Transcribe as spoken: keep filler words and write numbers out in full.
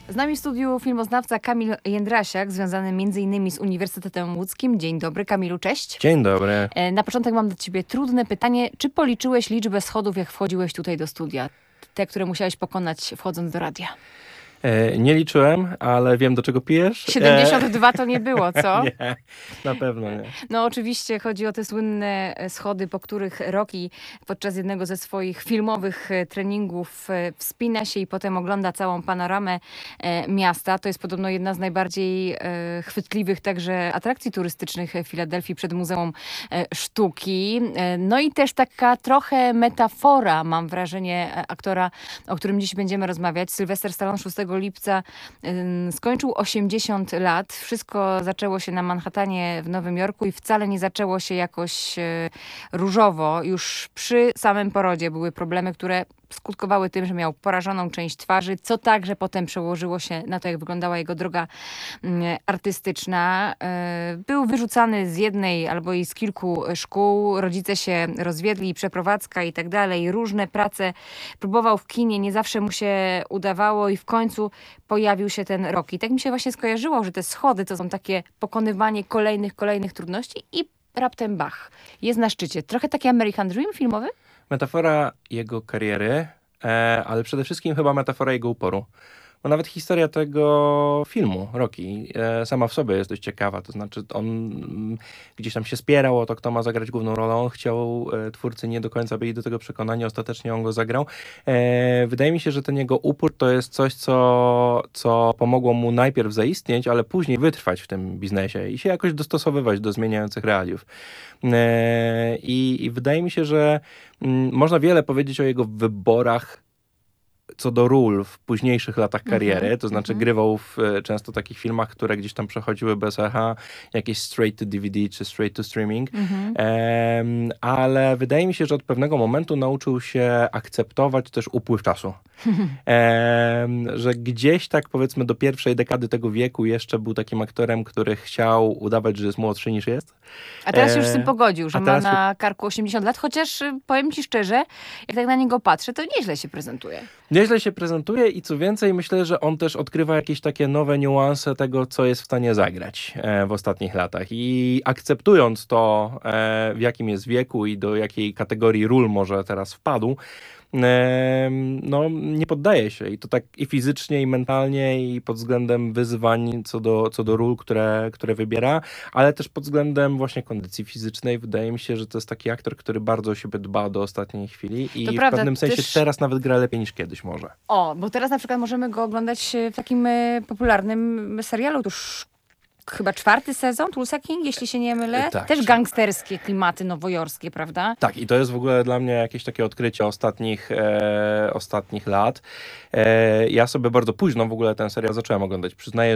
Z nami w studiu filmoznawca Kamil Jędrasiak, związany między innymi z Uniwersytetem Łódzkim. Dzień dobry, Kamilu, cześć. Dzień dobry. Na początek mam do ciebie trudne pytanie. Czy policzyłeś liczbę schodów, jak wchodziłeś tutaj do studia? Te, które musiałeś pokonać wchodząc do radia. E, nie liczyłem, ale wiem, do czego pijesz. siedemdziesiąt dwa to nie było, co? Nie, na pewno nie. No oczywiście chodzi o te słynne schody, po których Rocky podczas jednego ze swoich filmowych treningów wspina się i potem ogląda całą panoramę miasta. To jest podobno jedna z najbardziej chwytliwych także atrakcji turystycznych w Filadelfii przed Muzeum Sztuki. No i też taka trochę metafora, mam wrażenie, aktora, o którym dziś będziemy rozmawiać. Sylwester Stallone szóstego lipca skończył osiemdziesiąt lat. Wszystko zaczęło się na Manhattanie w Nowym Jorku i wcale nie zaczęło się jakoś różowo. Już przy samym porodzie były problemy, które skutkowały tym, że miał porażoną część twarzy, co także potem przełożyło się na to, jak wyglądała jego droga artystyczna. Był wyrzucany z jednej albo i z kilku szkół. Rodzice się rozwiedli, przeprowadzka i tak dalej. Różne prace próbował w kinie, nie zawsze mu się udawało i w końcu pojawił się ten Rocky. Tak mi się właśnie skojarzyło, że te schody to są takie pokonywanie kolejnych, kolejnych trudności i raptem bach. Jest na szczycie. Trochę taki American Dream filmowy? Metafora jego kariery, e, ale przede wszystkim chyba metafora jego uporu. Bo nawet historia tego filmu, Rocky, e, sama w sobie jest dość ciekawa. To znaczy on mm, gdzieś tam się spierał o to, kto ma zagrać główną rolę. On chciał, e, twórcy nie do końca byli do tego przekonani, ostatecznie on go zagrał. E, wydaje mi się, że ten jego upór to jest coś, co, co pomogło mu najpierw zaistnieć, ale później wytrwać w tym biznesie i się jakoś dostosowywać do zmieniających realiów. E, i, I wydaje mi się, że mm, można wiele powiedzieć o jego wyborach co do ról w późniejszych latach kariery, mm-hmm, to znaczy mm-hmm. grywał w e, często takich filmach, które gdzieś tam przechodziły bez echa, jakieś straight to D V D czy straight to streaming, mm-hmm. e, ale wydaje mi się, że od pewnego momentu nauczył się akceptować też upływ czasu. e, że gdzieś tak powiedzmy do pierwszej dekady tego wieku jeszcze był takim aktorem, który chciał udawać, że jest młodszy niż jest. A teraz się już z tym pogodził, że A ma teraz... na karku osiemdziesiąt lat, chociaż powiem ci szczerze, jak tak na niego patrzę, to nieźle się prezentuje. Nieźle się prezentuje i co więcej, myślę, że on też odkrywa jakieś takie nowe niuanse tego, co jest w stanie zagrać e, w ostatnich latach. I akceptując to, e, w jakim jest wieku i do jakiej kategorii ról może teraz wpadł, e, no nie poddaje się. I to tak i fizycznie, i mentalnie, i pod względem wyzwań co do, co do ról, które, które wybiera, ale też pod względem właśnie kondycji fizycznej. Wydaje mi się, że to jest taki aktor, który bardzo o siebie dba do ostatniej chwili i to w prawda, pewnym sensie też... teraz nawet gra lepiej niż kiedyś może. O, bo teraz na przykład możemy go oglądać w takim e, popularnym serialu, tuż chyba czwarty sezon, Tulsa King, jeśli się nie mylę. Tak. Też gangsterskie klimaty nowojorskie, prawda? Tak, i to jest w ogóle dla mnie jakieś takie odkrycie ostatnich, e, ostatnich lat. E, ja sobie bardzo późno w ogóle ten serial zacząłem oglądać. Przyznaję,